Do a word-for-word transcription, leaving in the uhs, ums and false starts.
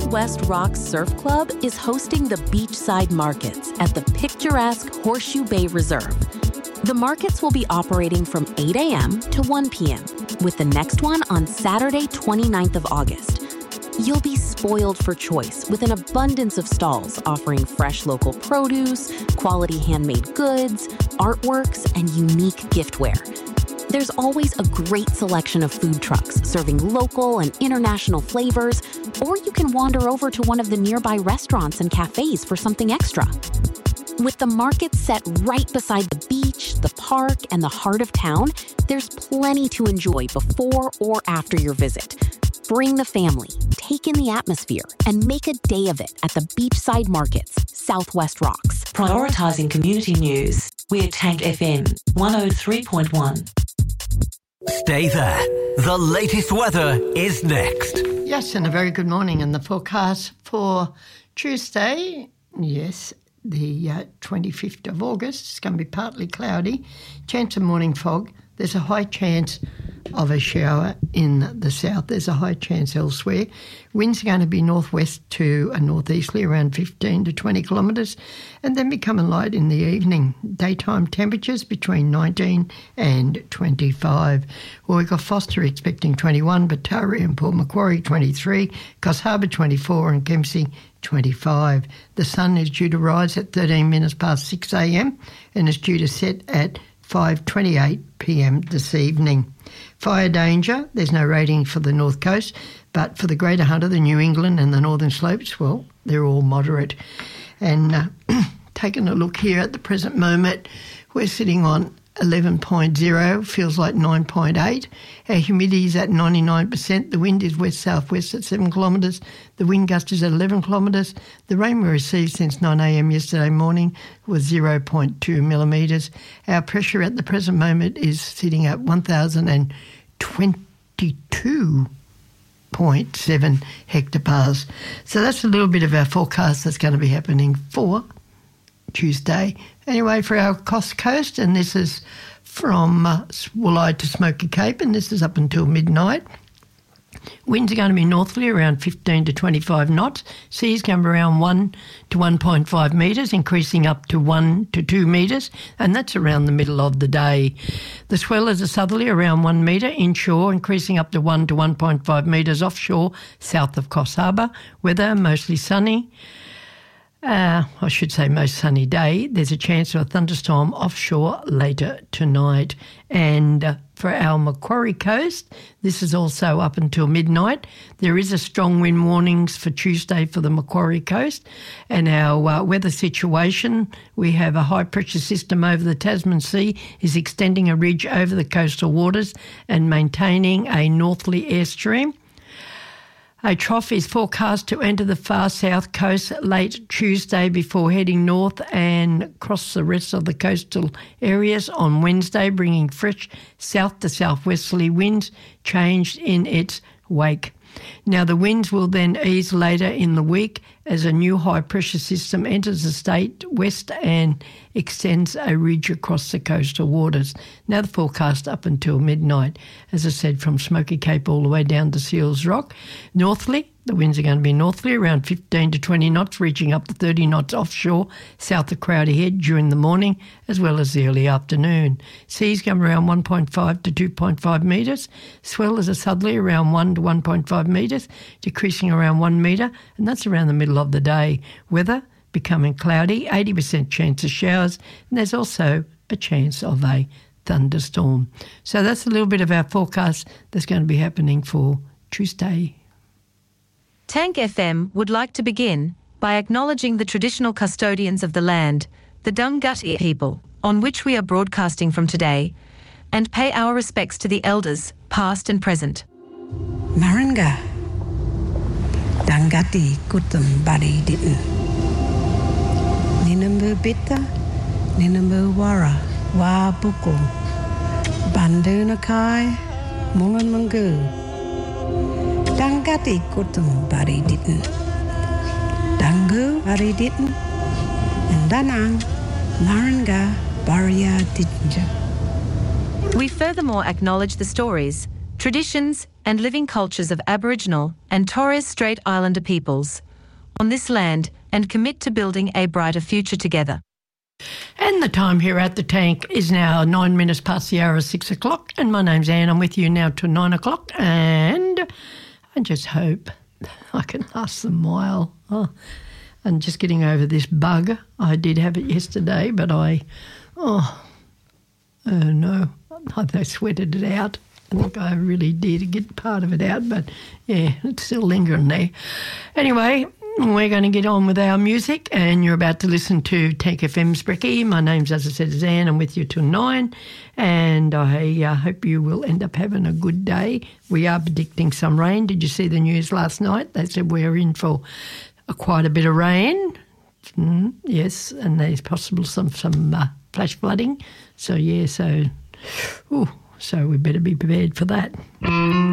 Southwest Rocks Surf Club is hosting the beachside markets at the picturesque Horseshoe Bay Reserve. The markets will be operating from eight a.m. to one p.m., with the next one on Saturday, twenty-ninth of August. You'll be spoiled for choice with an abundance of stalls offering fresh local produce, quality handmade goods, artworks, and unique giftware. There's always a great selection of food trucks serving local and international flavors, or you can wander over to one of the nearby restaurants and cafes for something extra. With the market set right beside the beach, the park, and the heart of town, there's plenty to enjoy before or after your visit. Bring the family, take in the atmosphere, and make a day of it at the beachside markets, Southwest Rocks. Prioritising community news. We're Tank F M one oh three point one. Stay there. The latest weather is next. Yes, and a very good morning. And the forecast for Tuesday, yes, the uh, twenty-fifth of August, it's going to be partly cloudy, chance of morning fog. There's a high chance of a shower in the south. There's a high chance elsewhere. Winds are going to be northwest to a northeasterly, around fifteen to twenty kilometres, and then becoming light in the evening. Daytime temperatures between nineteen and twenty-five. Well, we've got Foster expecting twenty-one, Batari and Port Macquarie twenty-three, Coffs Harbour twenty-four and Kempsey twenty-five. The sun is due to rise at thirteen minutes past six a.m. and is due to set at five twenty-eight p.m. this evening. Fire danger, there's no rating for the North Coast, but for the Greater Hunter, the New England and the Northern Slopes, well, they're all moderate. And uh, taking a look here at the present moment, we're sitting on eleven point oh, feels like nine point eight. Our humidity is at ninety-nine percent. The wind is west-southwest at seven kilometres. The wind gust is at eleven kilometres. The rain we received since nine a.m. yesterday morning was zero point two millimetres. Our pressure at the present moment is sitting at one thousand twenty-two point seven hectopascals. So that's a little bit of our forecast that's going to be happening for Tuesday. Anyway, for our Coast Coast, and this is from uh, Woolide to Smoky Cape, and this is up until midnight. Winds are going to be northerly around fifteen to twenty-five knots. Seas going to be around one to one point five metres, increasing up to one to two metres, and that's around the middle of the day. The swell is a southerly around one metre inshore, increasing up to one to one point five metres offshore, south of Coffs Harbour. Weather mostly sunny. Uh, I should say most sunny day. There's a chance of a thunderstorm offshore later tonight. And uh, for our Macquarie Coast, this is also up until midnight. There is a strong wind warnings for Tuesday for the Macquarie Coast. And our uh, weather situation, we have a high pressure system over the Tasman Sea is extending a ridge over the coastal waters and maintaining a northerly airstream. A trough is forecast to enter the far south coast late Tuesday before heading north and across the rest of the coastal areas on Wednesday, bringing fresh south to southwesterly winds changed in its wake. Now, the winds will then ease later in the week as a new high-pressure system enters the state west and extends a ridge across the coastal waters. Now, the forecast up until midnight, as I said, from Smoky Cape all the way down to Seals Rock. Northerly, the winds are going to be northerly, around fifteen to twenty knots, reaching up to thirty knots offshore, south of Crowdy Head during the morning, as well as the early afternoon. Seas going around one point five to two point five metres. Swell is a southerly around one to one point five metres, decreasing around one metre, and that's around the middle of the day. Weather becoming cloudy, eighty percent chance of showers, and there's also a chance of a thunderstorm. So that's a little bit of our forecast that's going to be happening for Tuesday. Tank F M would like to begin by acknowledging the traditional custodians of the land, the Dunghutti people, on which we are broadcasting from today, and pay our respects to the elders, past and present. Maranga, Dunghutti kutum bari ditten. Ninambu bitta, Ninambu wara, wa buku, Bandunakai, Mungan Mungu. Dunghutti kutum bari ditten. Dangu bari ditten. And Danang, Maranga, Baria ditten. We furthermore acknowledge the stories, traditions, and and living cultures of Aboriginal and Torres Strait Islander peoples on this land and commit to building a brighter future together. And the time here at the tank is now nine minutes past the hour of six o'clock. And my name's Anne. I'm with you now till nine o'clock. And I just hope I can last them a while. Oh, and just getting over this bug. I did have it yesterday, but I, oh, oh no, I sweated it out. I think I really did get part of it out, but yeah, it's still lingering there. Anyway, we're going to get on with our music, and you're about to listen to Tank F M's Brekkie. My name's, as I said, is Anne. I'm with you till nine, and I uh, hope you will end up having a good day. We are predicting some rain. Did you see the news last night? They said we're in for a, quite a bit of rain. Mm, yes, and there's possible some some uh, flash flooding. So yeah, so ooh, so we better be prepared for that.